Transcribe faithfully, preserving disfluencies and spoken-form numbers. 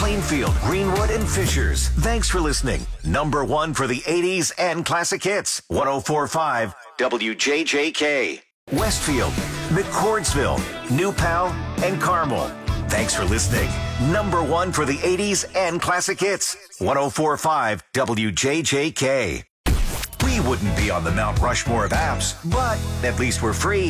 Plainfield, Greenwood, and Fishers. Thanks for listening. Number one for the eighties and classic hits. one oh four point five W J J K. Westfield, McCordsville, New Pal, and Carmel. Thanks for listening. Number one for the eighties and classic hits. one oh four point five W J J K. We wouldn't be on the Mount Rushmore of apps, but at least we're free.